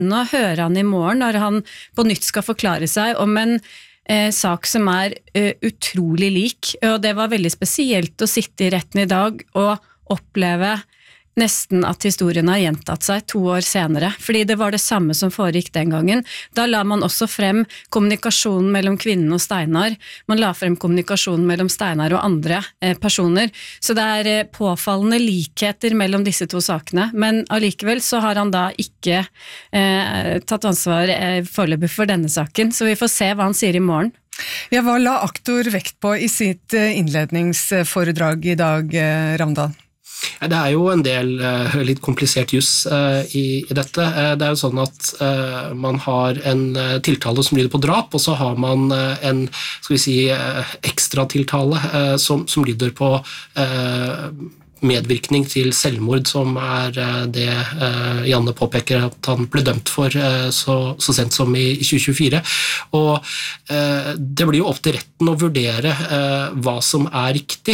spennende å høre han I morgen, når han på nytt skal forklare seg om en sak som utrolig lik, og det var veldig spesielt å sitte I retten I dag og oppleve nesten at historien har gjentatt seg 2 år senere, fordi det var det samme som foregikk den gangen. Da la man også frem kommunikasjonen mellom kvinnen og Steinar, man la frem kommunikasjonen mellom Steinar og andre personer, så det påfallende likheter mellom disse 2 sakene, men allikevel så har han da ikke tatt ansvar foreløpig for denne saken, så vi får se hva han sier I morgen. Ja, hva la aktor vekt på I sitt innledningsforedrag I dag, Ravndal? Det jo en del litt komplisert juss I dette. Det jo sånn at man har en tiltale som lyder på drap, og så har man en, skal vi si, ekstra tiltale som lyder på medvirkning til selvmord, som det Janne påpeker at han ble dømt for så sent som I 2024. Og det blir jo opp til retten å vurdere hva som riktig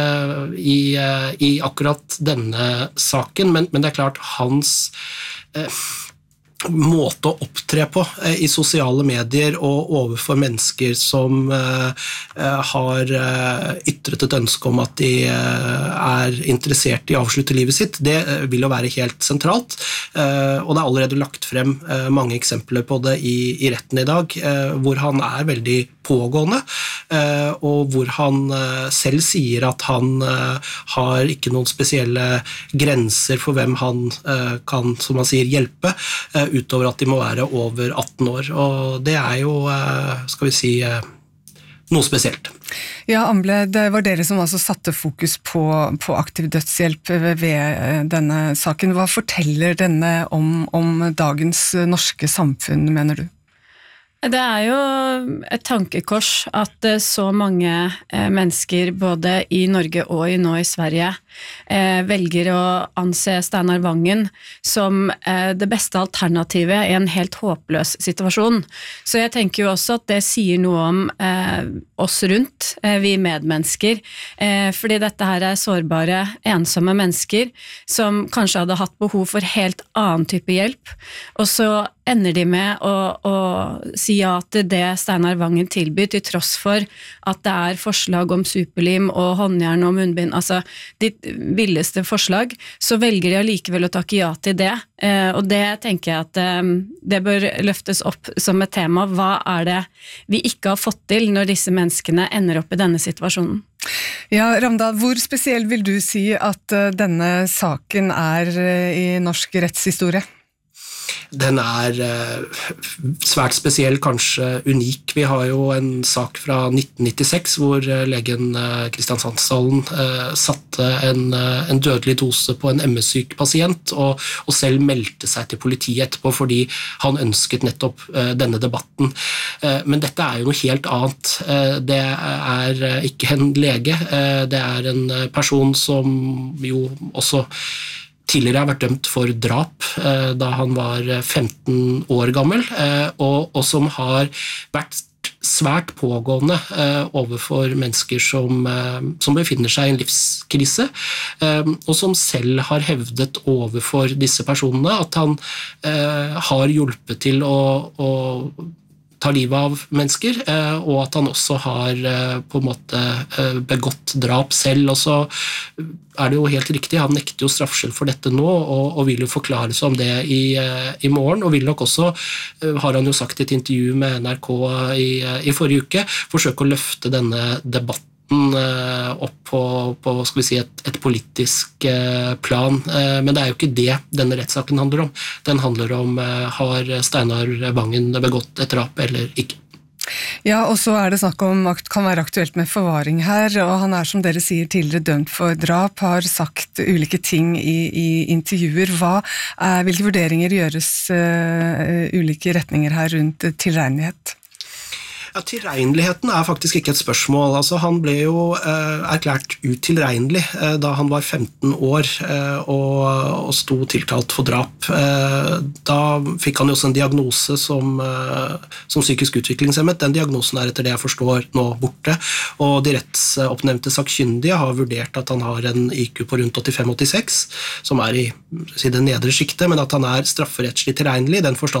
I akkurat denne saken, men det klart hans måte å opptre på I sosiale medier og overfor mennesker som har ytret et ønske om at de interessert I å avslutte livet sitt, det vil jo være helt sentralt, og det allerede lagt frem mange eksempler på det I retten I dag, hvor han veldig pågående, og hvor han selv sier at han har ikke noen spesielle grenser for hvem han kan, som han sier, hjelpe, utover at de må være over 18 år, og det jo, skal vi si, noe spesielt. Ja, Amble, det var dere som altså satte fokus på aktiv dødshjelp ved denne saken. Hva forteller denne om dagens norske samfunn, mener du? Det jo et tankekors at så mange mennesker både I Norge og nå I Sverige velger å anse Steinar Vangen som det beste alternativet I en helt håpløs situasjon. Så jeg tenker jo også at det sier noe om oss rundt, vi medmennesker, fordi dette her sårbare, ensomme mennesker som kanskje hadde hatt behov for helt annen type hjelp, og så ender de med å si ja til det Steinar Vangen tilbyr, til tross for at det forslag om superlim og håndjern og munnbind, altså de villeste forslag, så velger de allikevel å takke ja til det, og det tenker jeg at det bør løftes opp som et tema. Hva det vi ikke har fått til når disse menneskene ender opp I denne situasjonen? Ja, Ravndal, hvor spesiell vil du si at denne saken I norsk rettshistorie? Den svært spesiell, kanskje unik. Vi har jo en sak fra 1996 hvor legen Kristian Sandsdalen satte en dødelig dose på en MS-syk pasient og selv meldte seg til politiet etterpå fordi han ønsket nettopp denne debatten. Men dette jo noe helt annet. Det ikke en lege, det en person som jo også tidligere har vært dømt for drap da han var 15 år gammel, og som har vært svært pågående overfor mennesker som befinner seg I en livskrise, og som selv har hevdet overfor disse personene at han har hjulpet til å ta livet av mennesker, og at han også har på en måte begått drap selv, og så det jo helt riktig, han nekter jo straffskyld for dette nå, og vil jo forklare seg om det I morgen, og vil nok også, har han jo sagt I et intervju med NRK I forrige uke, forsøke å løfte denne debatten opp på skal vi si, et politisk plan, men det jo ikke det denne rettssaken handler om. Den handler om har Steinar Vangen begått et drap eller ikke. Ja, og så det snakk om at det kan være aktuelt med forvaring her, og han som dere sier tidligere dømt for drap, har sagt ulike ting I intervjuer. Hvilke vurderinger gjøres ulike retninger her rundt tilregnelighet? Ja, tilregneligheten faktisk ikke et spørsmål. Altså, han ble jo erklært utilregnelig da han var 15 år og sto tiltalt for drap. Da fikk han jo også en diagnose som psykisk utviklingshemmet. Den diagnosen etter det jeg forstår nå borte, og de rettsoppnevnte sakkyndige har vurdert at han har en IQ på rundt 85-86, som i det nedre skiktet, men at han strafferettslig tilregnelig i den forstand